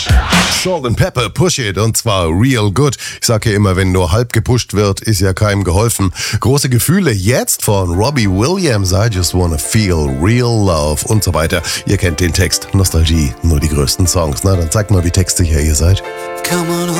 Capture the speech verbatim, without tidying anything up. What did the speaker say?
Salt and Pepper, Push It, und zwar real good. Ich sage ja immer, wenn nur halb gepusht wird, ist ja keinem geholfen. Große Gefühle jetzt von Robbie Williams, I Just Wanna Feel Real Love und so weiter. Ihr kennt den Text, Nostalgie, nur die größten Songs. Na, dann zeigt mal, wie textsicher ihr seid. Come on,